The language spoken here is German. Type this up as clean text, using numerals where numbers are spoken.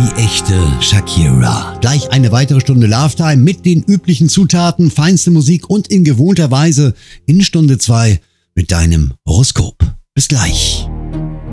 wie echte Shakira. Gleich eine weitere Stunde Love Time mit den üblichen Zutaten, feinste Musik und in gewohnter Weise in Stunde 2 mit deinem Horoskop. Bis gleich.